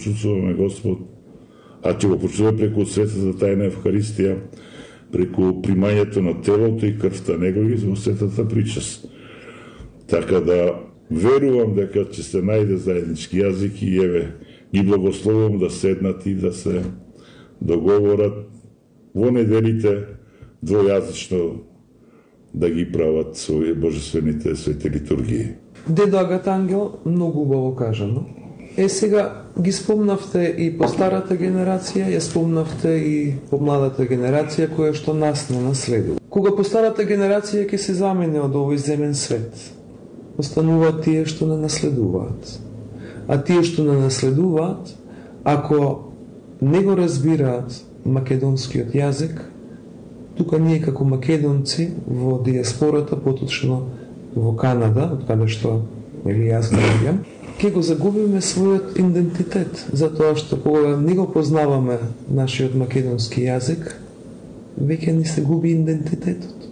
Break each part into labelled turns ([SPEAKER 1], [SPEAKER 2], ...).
[SPEAKER 1] почувствуваме Господ, а ќе го почувствуваме преку светата тајна Евхаристија, преку примањето на телото и крвта негови во светата причест. Така да верувам дека ќе се најде заеднички јазик и еве ги благословувам да седнат и да се договорат во неделите двојазично да ги прават своје божествените свети литургии.
[SPEAKER 2] Дедо Агата Ангел, многу убаво кажано. Сега ги спомнавте и по старата генерација, ја спомнавте и по младата генерација која што нас не наследува. Кога по старата генерација ќе се замени од овој земен свет, остануваат тие што не наследуваат. А тие што не наследуваат, ако не го разбираат македонскиот јазик, тука ние како македонци во диаспората, поточно во Канада, од каде што јас доаѓам, ќе го загубиме својот идентитет, затоа што кога не го познаваме нашиот македонски јазик, веќе ни се губи идентитетот.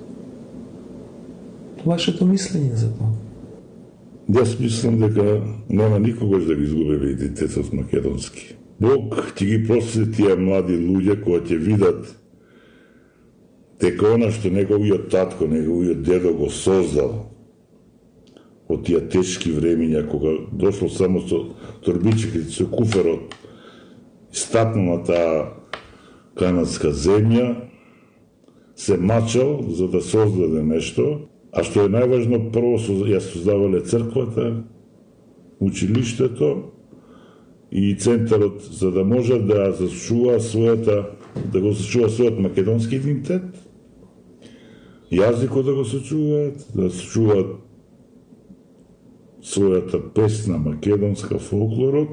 [SPEAKER 2] Вашето мислење за тоа?
[SPEAKER 1] Јас мислам дека нема никогаш да ги изгубиме идентитетот македонски. Бог ќе ги прости тие млади луѓе кои ќе видат дека она што неговиот татко, неговиот дедо го создал од тие тешки времиња, кога дошло само со торбичките, со куферот, стапна на таа канадска земја, се мачал за да создаде нешто, а што е најважно, прво ја создавале црквата, училиштето и центарот, за да може да зачува да го зачува својот македонски идентитет, јазикот да го сачуваат, да сачуваат својата песна македонска, фолклорот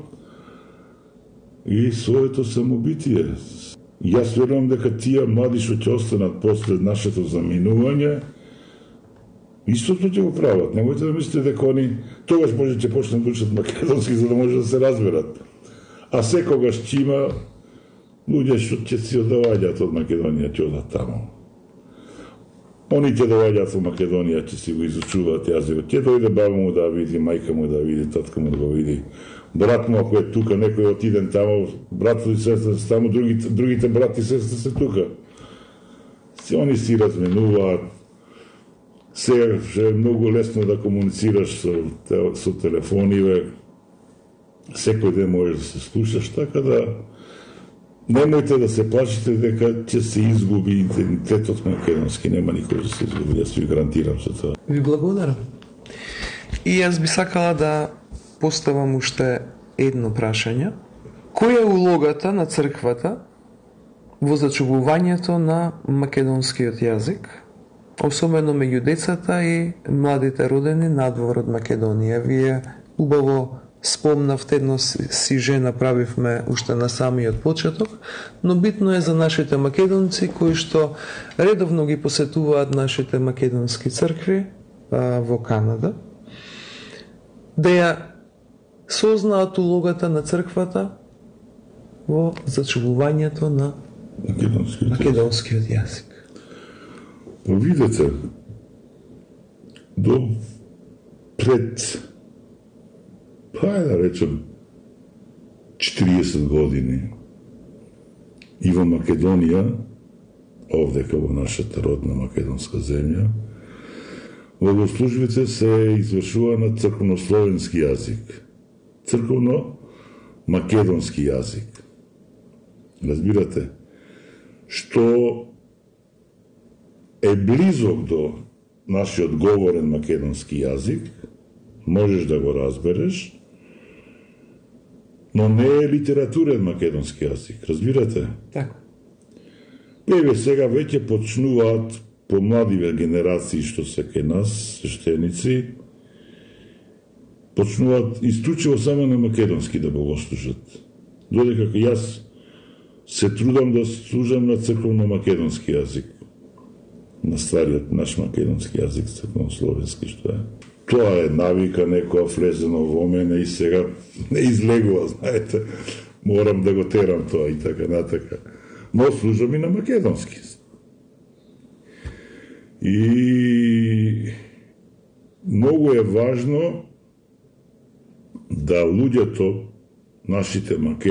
[SPEAKER 1] и своето самобитие. Јас верувам дека тие млади што ќе останат после нашето заминување, истото ќе го прават. Немојте да мислите дека они тогаш може ќе почнат да учат македонски за да може да се разберат. А секогаш ќе има луѓе што ќе си одваѓаат од Македонија, ќе одат таму. Они ќе доаѓаат во Македонија, ќе си го изучуваат јазикот. Ќе дојде баба му да види, мајка му да види, татка му да го види. Брат му ако е тука, некој отиден таму, брат и сестра се таму, другите брат и сестра се тука. Они си разменуваат. Сега е многу лесно да комуницираш со телефониве. Секој ден можеш да се слушаш, така да немојте да се плашите дека ќе се изгуби идентитетот македонски. Нема никој да се изгуби, јас ви гарантирам за тоа.
[SPEAKER 2] Ви благодарам. И јас би сакала да поставам уште едно прашање. Која е улогата на црквата во зачувувањето на македонскиот јазик, особено меѓу децата и младите родени надвор од Македонија? Вие убаво спомнавте, едно си жена правивме уште на самиот почеток, но битно е за нашите македонци кои што редовно ги посетуваат нашите македонски цркви во Канада, да ја сознаат улогата на црквата во зачувувањето на македонскиот јазик.
[SPEAKER 1] Видете, до пред да речем 40 години и во Македонија, овдека во нашата родна македонска земја, богослужбите се извршува на црковнословенски јазик, црковно-македонски јазик. Разбирате, што е близок до нашиот говорен македонски јазик, можеш да го разбереш, но не е литературен македонски јазик, разбирате?
[SPEAKER 2] Така.
[SPEAKER 1] Еве сега веќе почнуваат помладиве генерации што се кај нас, свештеници, почнуваат исклучиво само на македонски да богослужат. Додека јас се трудам да служам на црковно-македонски јазик, на стариот наш македонски јазик, црковно-словенски што е. Тоа е навика некоја влезено во мене и сега не излегува, знаете. Морам да го терам тоа и така натака. Но служам и на македонски. И многу е важно да луѓето, нашите македонски,